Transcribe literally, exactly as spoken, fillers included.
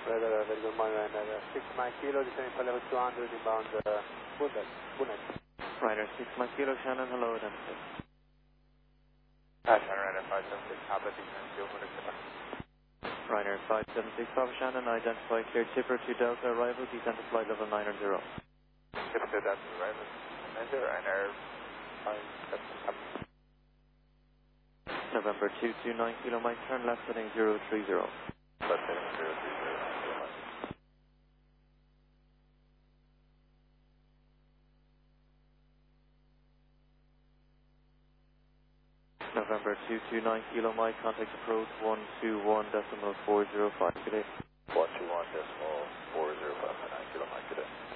Radar, very good morning, Ryanair. six Mike Kilo, descending for level two hundred, inbound uh, Bundes, Bundes. Ryanair six Mike Kilo, Shannon, hello, identify. Uh, Shannon, Ryanair five seven six, Papa, descending two hundred, Ryanair five seven six, Papa Shannon, identify clear tipper to Delta arrival, descent to flight level nine zero. Tipper to Delta arrival, nine zero, Ryanair five seven six, November two two nine Kilo Mike, turn left heading zero three zero. Left heading zero three zero. November two two nine Kilo Mike, contact approach one two one decimal four zero five, good day. one two one decimal four zero five nine Kilo Mike, good day.